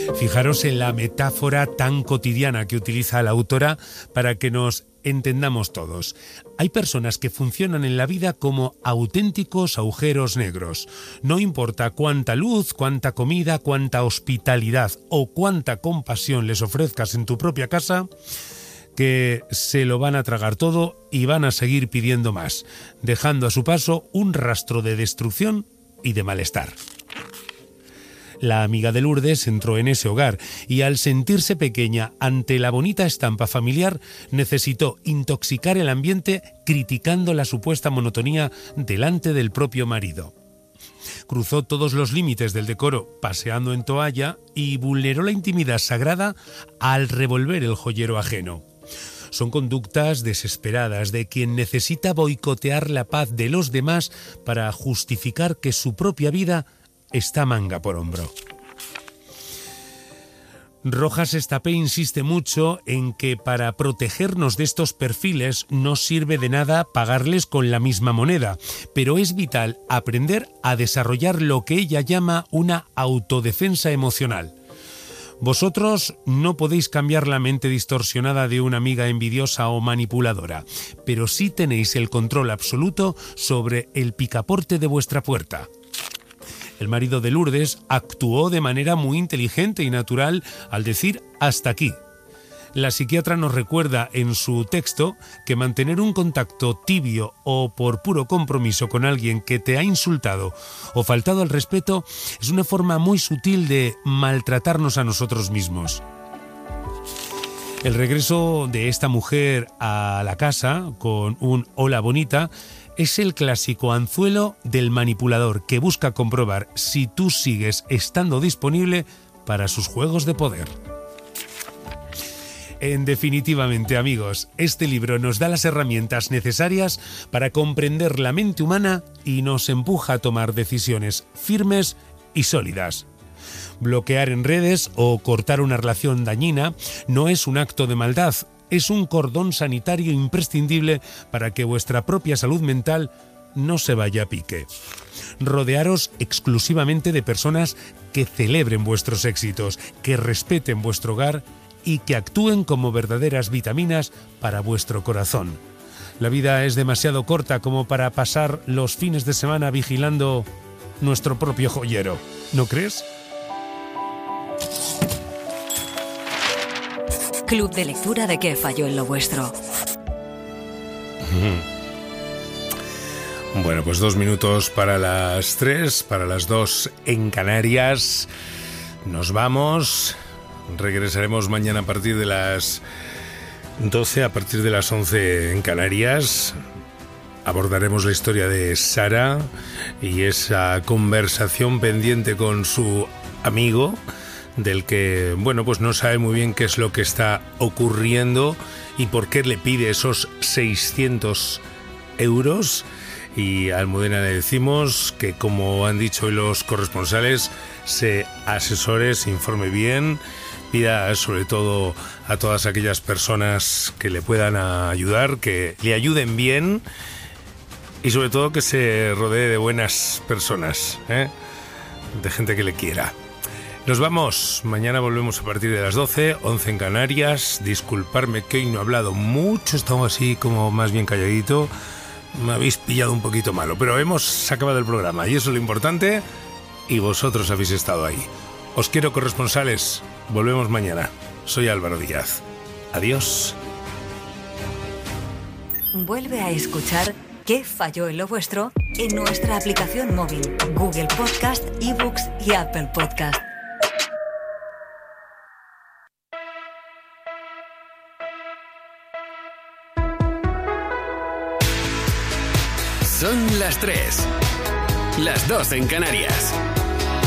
Fijaros en la metáfora tan cotidiana que utiliza la autora para que nos entendamos todos. Hay personas que funcionan en la vida como auténticos agujeros negros. No importa cuánta luz, cuánta comida, cuánta hospitalidad o cuánta compasión les ofrezcas en tu propia casa, que se lo van a tragar todo y van a seguir pidiendo más, dejando a su paso un rastro de destrucción y de malestar. La amiga de Lourdes entró en ese hogar y al sentirse pequeña ante la bonita estampa familiar necesitó intoxicar el ambiente criticando la supuesta monotonía delante del propio marido. Cruzó todos los límites del decoro paseando en toalla y vulneró la intimidad sagrada al revolver el joyero ajeno. Son conductas desesperadas de quien necesita boicotear la paz de los demás para justificar que su propia vida está manga por hombro. Rojas Estapé insiste mucho en que para protegernos de estos perfiles no sirve de nada pagarles con la misma moneda, pero es vital aprender a desarrollar lo que ella llama una autodefensa emocional. Vosotros no podéis cambiar la mente distorsionada de una amiga envidiosa o manipuladora, pero sí tenéis el control absoluto sobre el picaporte de vuestra puerta. El marido de Lourdes actuó de manera muy inteligente y natural al decir hasta aquí. La psiquiatra nos recuerda en su texto que mantener un contacto tibio o por puro compromiso con alguien que te ha insultado o faltado al respeto es una forma muy sutil de maltratarnos a nosotros mismos. El regreso de esta mujer a la casa con un hola bonita es el clásico anzuelo del manipulador que busca comprobar si tú sigues estando disponible para sus juegos de poder. En definitivamente, amigos, este libro nos da las herramientas necesarias para comprender la mente humana y nos empuja a tomar decisiones firmes y sólidas. Bloquear en redes o cortar una relación dañina no es un acto de maldad, es un cordón sanitario imprescindible para que vuestra propia salud mental no se vaya a pique. Rodearos exclusivamente de personas que celebren vuestros éxitos, que respeten vuestro hogar y que actúen como verdaderas vitaminas para vuestro corazón. La vida es demasiado corta como para pasar los fines de semana vigilando nuestro propio joyero, ¿no crees? Club de lectura de ¿Qué falló en lo vuestro? Bueno, pues 2 minutos para las 3, para las 2 en Canarias. Nos vamos. Regresaremos mañana a partir de las 12, a partir de las 11 en Canarias. Abordaremos la historia de Sara y esa conversación pendiente con su amigo, del que, bueno, pues no sabe muy bien qué es lo que está ocurriendo y por qué le pide esos 600 euros. Y a Almudena le decimos que, como han dicho hoy los corresponsales, se asesore, se informe bien, pida sobre todo a todas aquellas personas que le puedan ayudar, que le ayuden bien y sobre todo que se rodee de buenas personas, de gente que le quiera. Nos vamos, mañana volvemos a partir de las 12, 11 en Canarias. Disculparme que hoy no he hablado mucho, estamos así como más bien calladito. Me habéis pillado un poquito malo, pero hemos acabado el programa y eso es lo importante y vosotros habéis estado ahí. Os quiero, corresponsales, volvemos mañana. Soy Álvaro Díaz. Adiós. Vuelve a escuchar ¿Qué falló en lo vuestro? En nuestra aplicación móvil, Google Podcast, eBooks y Apple Podcast. Son las 3, las 2 en Canarias.